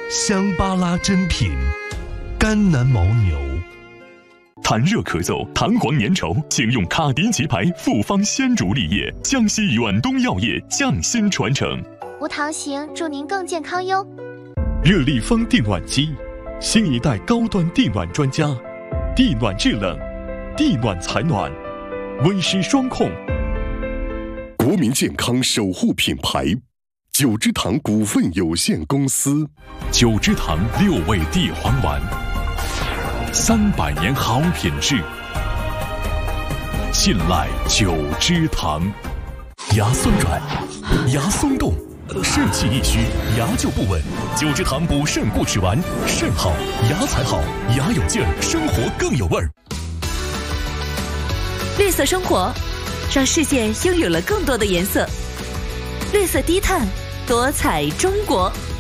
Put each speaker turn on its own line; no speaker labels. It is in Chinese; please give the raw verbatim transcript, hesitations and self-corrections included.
香巴拉珍品，甘南牦牛。
痰热咳嗽、弹簧粘稠，请用卡迪奇牌复方鲜竹沥液，江西远东药业匠心传承。
无糖型，祝您更健康哟。
热力风电暖机，新一代高端电暖专家，地暖制冷，地暖采暖，温湿双控。
国民健康守护品牌，九芝堂股份有限公司。
九芝堂六味地黄丸，三百年好品质，信赖九芝堂。牙酸软，牙松动，肾气一虚，牙就不稳。九芝堂补肾固齿丸，肾好牙才好，牙有劲儿，生活更有味儿。
绿色生活，让世界拥有了更多的颜色。绿色低碳，多彩中国。